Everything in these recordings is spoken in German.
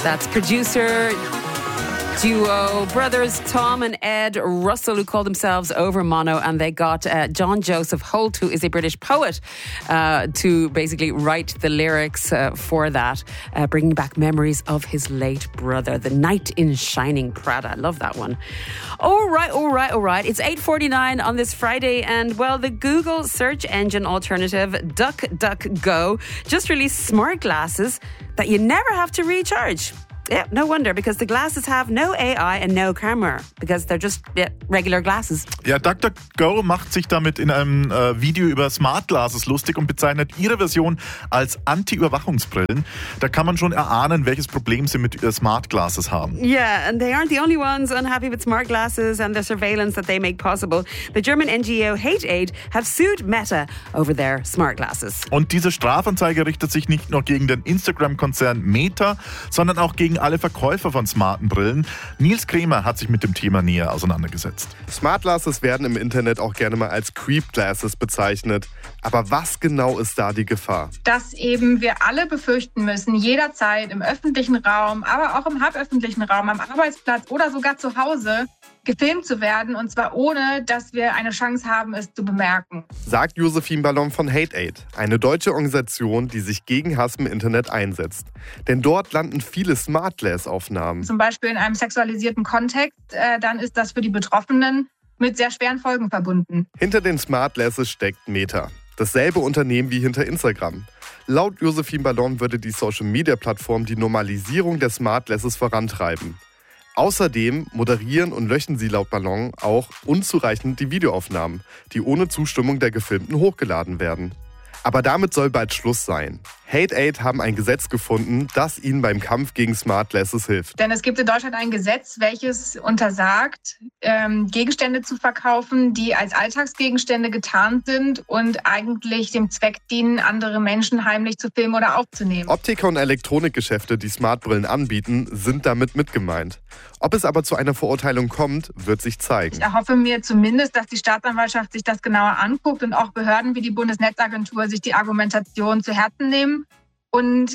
That's producer duo brothers Tom and Ed Russell, who call themselves Over Mono, and they got John Joseph Holt, who is a British poet, to basically write the lyrics for that, bringing back memories of his late brother, the knight in shining Prada. I love that one. All right. It's 8:49 on this Friday, and well, the Google search engine alternative DuckDuckGo just released smart glasses that you never have to recharge. Yeah, no wonder, because the glasses have no AI and no camera, because they're just regular glasses. Ja, DuckDuckGo macht sich damit in einem Video über Smart Glasses lustig und bezeichnet ihre Version als Anti-Überwachungsbrillen. Da kann man schon erahnen, welches Problem sie mit Smart Glasses haben. Yeah, and they aren't the only ones unhappy with smart glasses and the surveillance that they make possible. The German NGO Hate Aid have sued Meta over their smart glasses. Und diese Strafanzeige richtet sich nicht nur gegen den Instagram-Konzern Meta, sondern auch gegen alle Verkäufer von smarten Brillen. Nils Kremer hat sich mit dem Thema näher auseinandergesetzt. Smart Glasses werden im Internet auch gerne mal als Creep Glasses bezeichnet. Aber was genau ist da die Gefahr? Dass eben wir alle befürchten müssen, jederzeit im öffentlichen Raum, aber auch im halböffentlichen Raum, am Arbeitsplatz oder sogar zu Hause gefilmt zu werden, und zwar ohne, dass wir eine Chance haben, es zu bemerken. Sagt Josephine Ballon von Hate Aid, eine deutsche Organisation, die sich gegen Hass im Internet einsetzt. Denn dort landen viele Smart Glass-Aufnahmen. Zum Beispiel in einem sexualisierten Kontext, dann ist das für die Betroffenen mit sehr schweren Folgen verbunden. Hinter den Smart Glasses steckt Meta, dasselbe Unternehmen wie hinter Instagram. Laut Josephine Ballon würde die Social-Media-Plattform die Normalisierung der Smart Glasses vorantreiben. Außerdem moderieren und löschen sie laut Ballon auch unzureichend die Videoaufnahmen, die ohne Zustimmung der Gefilmten hochgeladen werden. Aber damit soll bald Schluss sein. Hate Aid haben ein Gesetz gefunden, das ihnen beim Kampf gegen Smart Glasses hilft. Denn es gibt in Deutschland ein Gesetz, welches untersagt, Gegenstände zu verkaufen, die als Alltagsgegenstände getarnt sind und eigentlich dem Zweck dienen, andere Menschen heimlich zu filmen oder aufzunehmen. Optiker und Elektronikgeschäfte, die Smartbrillen anbieten, sind damit mitgemeint. Ob es aber zu einer Verurteilung kommt, wird sich zeigen. Ich erhoffe mir zumindest, dass die Staatsanwaltschaft sich das genauer anguckt und auch Behörden wie die Bundesnetzagentur sich die Argumentation zu Herzen nehmen und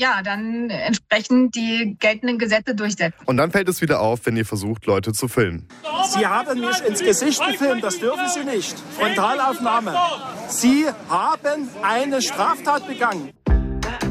dann entsprechend die geltenden Gesetze durchsetzen. Und dann fällt es wieder auf, wenn ihr versucht, Leute zu filmen. Sie haben mich ins Gesicht gefilmt, das dürfen Sie nicht. Frontalaufnahme. Sie haben eine Straftat begangen.